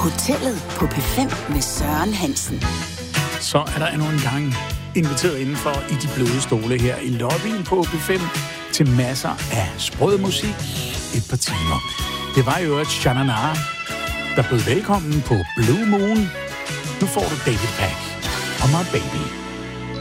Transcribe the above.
Hotellet på P5 med Søren Hansen. Så er der endnu en gang inviteret indenfor i de bløde stole her i lobbyen på P5 til masser af sprød musik et par timer. Det var jo et Shanana, der bød velkommen på Blue Moon. Nu får du David Pack og My Baby.